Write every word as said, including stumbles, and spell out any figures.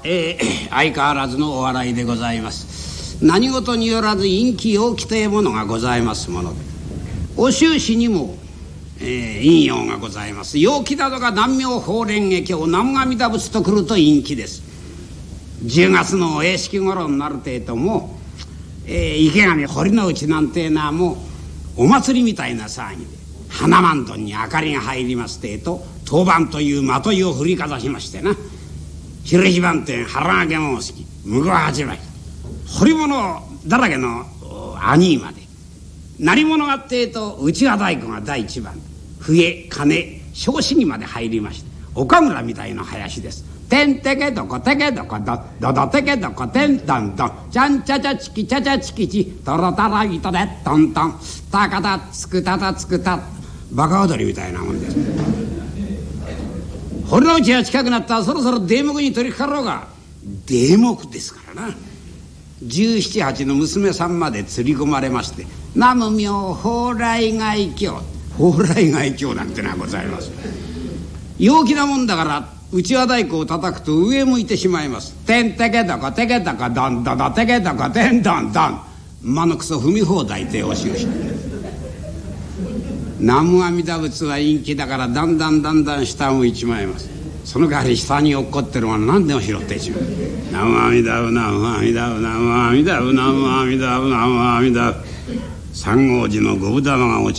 えー、相変わらずのお笑いでございます。何事によらず陰気陽気というものがございますもので、お習字にも、えー、陰陽がございます。陽気などが南明法蓮華経南無阿弥陀仏と来ると陰気です。じゅうがつのお屋敷頃になる程度もう、えー、池上堀之内なんていうのはもうお祭りみたいな騒ぎで、花満堂に明かりが入ります程度、当番というまといを振りかざしましてな、昼日番店腹掛け申し向こう八枚彫り物だらけの兄まで、鳴り物がってえと内輪太鼓が第一番、笛鐘小市にまで入りまして、岡村みたいな林です。てんてけどこてけどこどどどてけどこてんどんどんちゃんちゃちゃちきちゃちゃちきちとろたらいとでトントンたかたつくたたつくた、バカ踊りみたいなもんです。堀之内が近くなったらそろそろ題目に取りかかろうが、題目ですからな。十七八の娘さんまで釣り込まれまして、南無妙法来外経、法来外経なんてのはございます。陽気なもんだから内輪太鼓を叩くと上向いてしまいます。てんてけどこてけどこどんどどてけどこてんどんどん、馬のくそ踏み放題っておしよし。南無阿弥陀仏は陰気だからだんだんだんだん下を向いちまいます。その代わり下に落っこってるもの何でも拾ってしまう。南無阿弥陀仏南無阿弥陀仏南無阿弥陀仏南無阿弥陀仏南無阿弥陀仏、三王子の五分玉が落ち